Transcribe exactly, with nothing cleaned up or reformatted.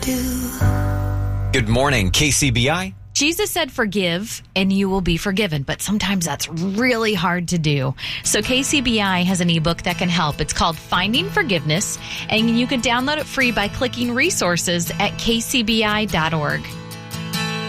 do. Good morning, K C B I. Jesus said forgive and you will be forgiven, but sometimes that's really hard to do. So K C B I has an ebook that can help. It's called Finding Forgiveness, and you can download it free by clicking resources at k c b i dot org.